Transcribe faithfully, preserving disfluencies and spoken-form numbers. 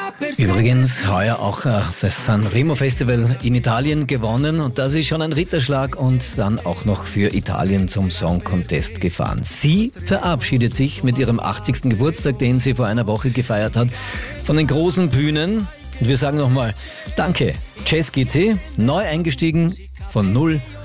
Übrigens heuer auch äh, das Sanremo Festival in Italien gewonnen und das ist schon ein Ritterschlag und dann auch noch für Italien zum Song Contest gefahren. Sie verabschiedet sich mit ihrem achtzigsten Geburtstag, den sie vor einer Woche gefeiert hat, von den großen Bühnen. Und wir sagen nochmal Danke, Jess G T, neu eingestiegen von null